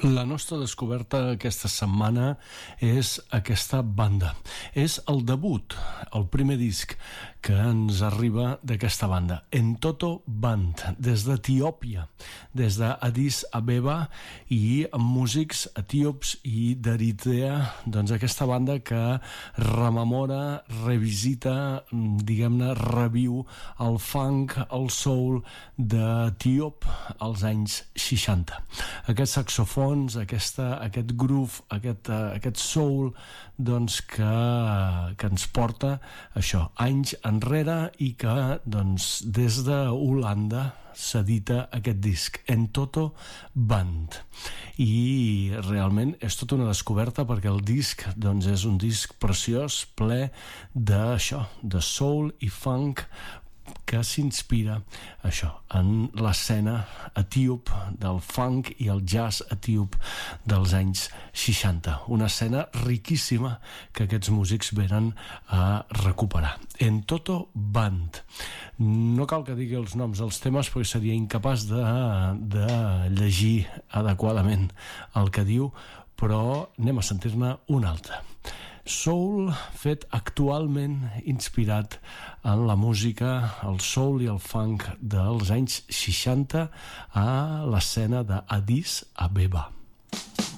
La nostra descoberta aquesta setmana és aquesta banda. És el debut, el primer disc que ens arriba d'aquesta banda, Entoto Band, des d'Etiòpia, des d'Addis Abeba, i amb músics etíops i d'Eritrea. Doncs aquesta banda que rememora, revisita, diguem-ne, reviu el funk, el soul d'Etiòp als anys 60. Aquest saxofons, aquest groove, aquest soul, doncs que ens porta això, anys enrere, i que doncs des d'Holanda s'edita aquest disc, Entoto Band, i realment és tota una descoberta, perquè el disc doncs és un disc preciós, ple d'això, de soul i funk, que s'inspira això en l'escena etíop del funk i el jazz etíop dels anys 60, una escena riquíssima que aquests músics venen a recuperar. Entoto Band. No cal que digui els noms dels temes, perquè seria incapaç de llegir adequadament el que diu, però anem a sentir-ne un altre. Soul fet actualment inspirat en la música, el soul i el funk dels anys 60 a l'escena d'Addis Abeba.